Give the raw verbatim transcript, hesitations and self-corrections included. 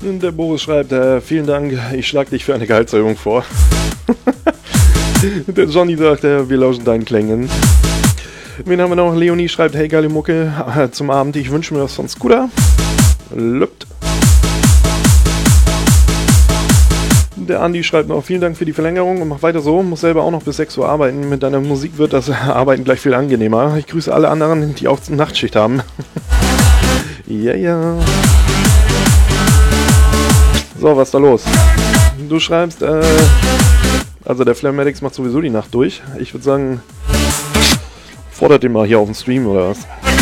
Der Boris schreibt, äh, vielen Dank, ich schlag dich für eine Gehaltserhöhung vor. Der Johnny sagt, äh, wir lauschen deinen Klängen. Wen haben wir noch? Leonie schreibt, hey geile Mucke, äh, zum Abend, ich wünsche mir was von Scooter. Lübt. Der Andi schreibt noch, vielen Dank für die Verlängerung und mach weiter so, muss selber auch noch bis sechs Uhr arbeiten. Mit deiner Musik wird das Arbeiten gleich viel angenehmer. Ich grüße alle anderen, die auch Nachtschicht haben. Ja, ja. So, was ist da los? Du schreibst, äh, also der Flammatics macht sowieso die Nacht durch. Ich würde sagen, fordert den mal hier auf dem Stream oder was?